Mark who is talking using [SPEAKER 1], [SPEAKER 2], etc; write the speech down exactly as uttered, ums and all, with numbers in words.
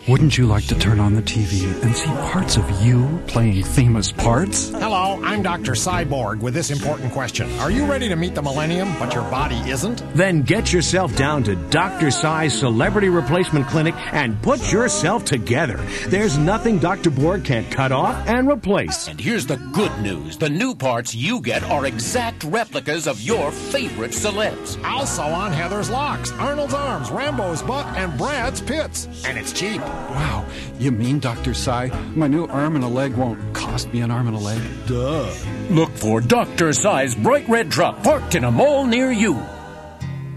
[SPEAKER 1] Wouldn't you like to turn on the T V and see parts of you playing famous parts?
[SPEAKER 2] Hello, I'm Doctor Cyborg with this important question. Are you ready to meet the millennium, but your body isn't?
[SPEAKER 3] Then get yourself down to Doctor Cy's Celebrity Replacement Clinic and put yourself together. There's nothing Doctor Borg can't cut off and replace.
[SPEAKER 4] And here's the good news. The new parts you get are exact replicas of your favorite celebs.
[SPEAKER 2] Also on Heather's locks, Arnold's arms, Rambo's butt, and Brad's pits. And it's cheap.
[SPEAKER 1] Wow, you mean, Doctor Cy, my new arm and a leg won't cost me an arm and a leg?
[SPEAKER 4] Duh. Look for Doctor Cy's bright red truck parked in a mall near you.